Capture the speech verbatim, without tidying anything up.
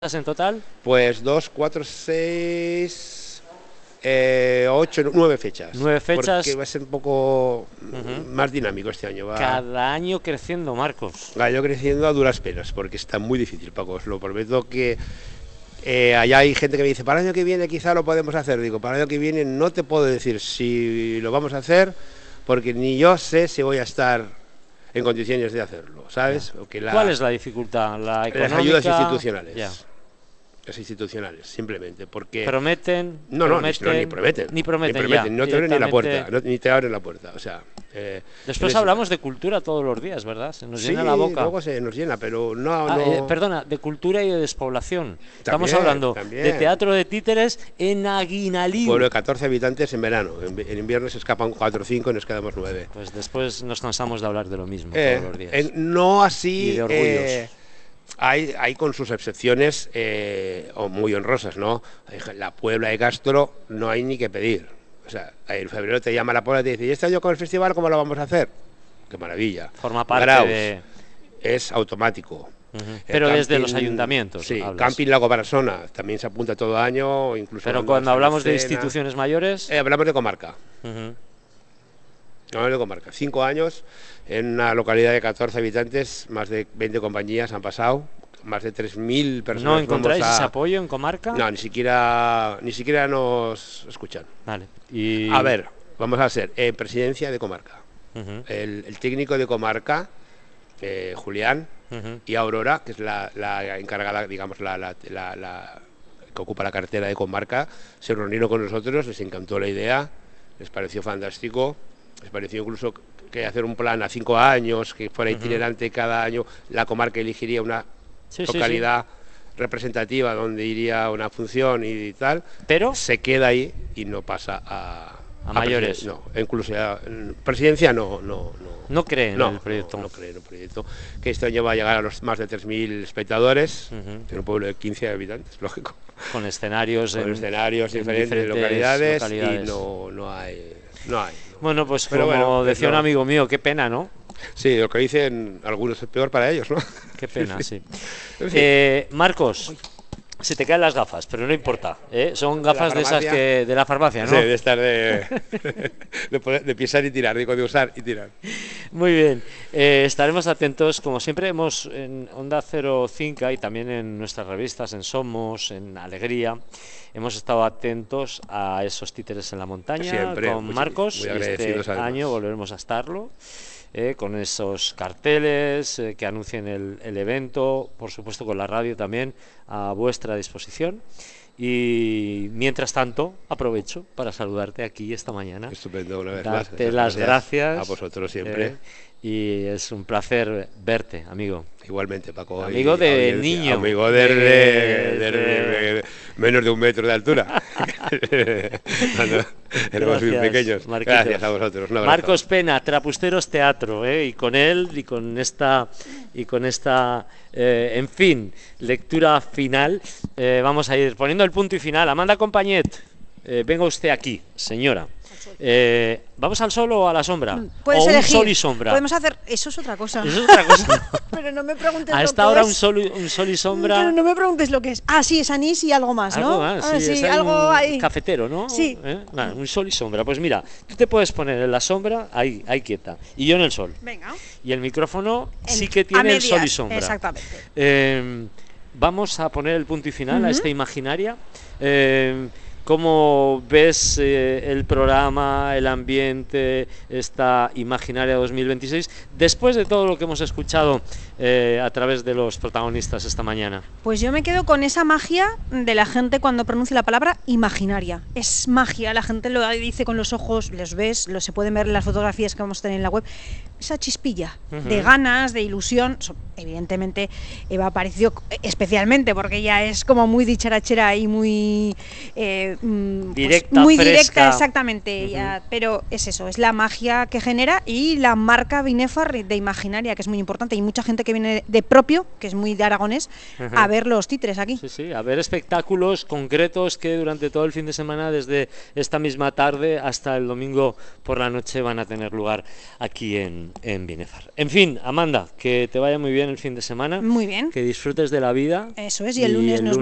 en total? Pues dos, cuatro, seis, eh, ocho, nueve fechas. Nueve fechas. Porque va a ser un poco Uh-huh. más dinámico este año. Va Cada año creciendo, Marcos. Va yo creciendo a duras penas, porque está muy difícil, Paco. Os lo prometo que eh, allá hay gente que me dice, para el año que viene quizá lo podemos hacer. Digo, para el año que viene no te puedo decir si lo vamos a hacer, porque ni yo sé si voy a estar en condiciones de hacerlo, ¿sabes? Que la, ¿Cuál es la dificultad? ¿La económica? Las ayudas institucionales. Ya. Las institucionales, simplemente, porque... ¿Prometen? No, no, prometen, no, ni prometen. Ni prometen, ni prometen ya, no te abren ni la puerta, no, ni te abren la puerta, o sea... Eh, Después hablamos de cultura todos los días, ¿verdad? Se nos sí, llena la boca. luego se nos llena, pero no... Ah, no... Eh, perdona, de cultura y de despoblación. También, Estamos hablando también. de teatro de títeres en Aguinalí. Pueblo de catorce habitantes en verano, en, en invierno se escapan cuatro o cinco y nos quedamos nueve. Pues después nos cansamos de hablar de lo mismo eh, todos los días. Eh, no así... Y de orgullos. Eh, Hay, hay con sus excepciones eh, o muy honrosas, ¿no? La Puebla de Castro no hay ni que pedir. O sea, en febrero te llama la Puebla y te dice, ¿y este año con el festival cómo lo vamos a hacer? ¡Qué maravilla! Forma parte Graus, de... es automático. Uh-huh. Pero camping, desde los ayuntamientos. Sí, hablas. Camping Lago Barasona también se apunta todo año, incluso... Pero cuando hablamos de instituciones mayores... Eh, hablamos de comarca. Uh-huh. Hablamos de comarca. Cinco años en una localidad de catorce habitantes, más de veinte compañías han pasado, más de tres mil personas. ¿No encontráis a... ese apoyo en comarca? No, ni siquiera, ni siquiera nos escuchan. Vale. Y... A ver, vamos a ser eh, presidencia de comarca. Uh-huh. el, el técnico de comarca, eh, Julián, uh-huh. y Aurora, que es la, la encargada, digamos, la, la, la, la que ocupa la cartera de comarca, se reunieron con nosotros, les encantó la idea, les pareció fantástico, les pareció incluso que hacer un plan a cinco años, que fuera itinerante uh-huh. cada año, la comarca elegiría una sí, localidad sí, sí. representativa donde iría una función y tal, pero se queda ahí y no pasa a, a, a mayores. No, incluso a, en presidencia no, no, no. No cree en no, el proyecto. No, no cree en el proyecto. Que este año va a llegar a los más de tres mil espectadores, uh-huh. en un pueblo de quince habitantes, lógico. Con escenarios, Con en, escenarios en diferentes, diferentes localidades, localidades, y no, no hay. No hay no. Bueno, pues Pero como bueno, decía no. un amigo mío, qué pena, ¿no? Sí, lo que dicen algunos es peor para ellos, ¿no? Qué pena, sí. sí. Eh, Marcos, Uy. se te caen las gafas, pero no importa, ¿eh? Son gafas de, de esas que de la farmacia, ¿no? Sí, de estar de, de, poder, de pisar y tirar, digo, de usar y tirar. Muy bien, eh, estaremos atentos, como siempre hemos en Onda Cero Cinca y también en nuestras revistas, en Somos, en Alegría, hemos estado atentos a esos títeres en la montaña siempre, con muy, Marcos, muy y este además. año volveremos a estarlo. Eh, con esos carteles eh, que anuncien el, el evento, por supuesto con la radio también a vuestra disposición. Y mientras tanto, aprovecho para saludarte aquí esta mañana. Estupendo, una vez Darte más. Darte las gracias, gracias a vosotros siempre. Eh, y es un placer verte, amigo. Igualmente, Paco. Amigo de niño. Amigo de, de, de, de, de, de menos de un metro de altura. Cuando éramos muy pequeños. Marquitos. Gracias a vosotros. Marcos Pena, Trapusteros Teatro, ¿eh? y con él y con esta y con esta, eh, en fin, lectura final, eh, vamos a ir poniendo el punto y final. Amanda Compañet, eh, venga usted aquí, señora. Eh, ¿Vamos al sol o a la sombra? Puedes o elegir. Un sol y sombra. Podemos hacer. Eso es otra cosa. Eso es otra cosa. Pero no me preguntes a lo esta que hora es. un sol, un sol y sombra. Pero no me preguntes lo que es. Ah, sí, es anís y algo más, ¿no? Algo más, ah, sí, sí, es algo un ahí. Cafetero, ¿no? Sí. ¿Eh? Bueno, un sol y sombra. Pues mira, tú te puedes poner en la sombra, ahí, ahí quieta, y yo en el sol. Venga. Y el micrófono en, sí que tiene medias, el sol y sombra. Exactamente. Eh, vamos a poner el punto y final uh-huh. a esta imaginaria. Eh, ¿Cómo ves eh, el programa, el ambiente, esta imaginaria dos mil veintiséis, después de todo lo que hemos escuchado eh, a través de los protagonistas esta mañana? Pues yo me quedo con esa magia de la gente cuando pronuncia la palabra imaginaria. Es magia, la gente lo dice con los ojos, los ves, lo se pueden ver en las fotografías que vamos a tener en la web. Esa chispilla uh-huh. de ganas, de ilusión, evidentemente Eva apareció especialmente porque ella es como muy dicharachera y muy... Eh, directa, pues muy fresca. directa, exactamente, uh-huh. ya, pero es eso, es la magia que genera y la marca Binefar de imaginaria, que es muy importante. Hay mucha gente que que viene de propio, que es muy de aragonés, Ajá. a ver los títeres aquí. Sí, sí, a ver espectáculos concretos que durante todo el fin de semana, desde esta misma tarde hasta el domingo por la noche, van a tener lugar aquí en, en Binefar. En fin, Amanda, que te vaya muy bien el fin de semana, Muy bien. que disfrutes de la vida. Eso es, y el lunes nos